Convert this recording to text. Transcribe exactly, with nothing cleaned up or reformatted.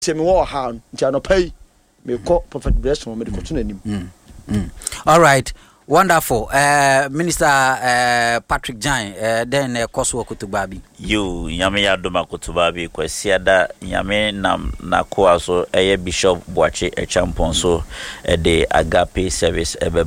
se me wo ha nti anopai me ko Prophet Blessing me de ko to nanim. All right. Wonderful. Uh, Minister uh, Patrick Jan, uh, then uh, Koswo Kutubabi. You, Yami Yadoma Kutubabi, Kwesiada, Yami Nam Nakoaso, a Bishop Boache, a champion, so a day agape service,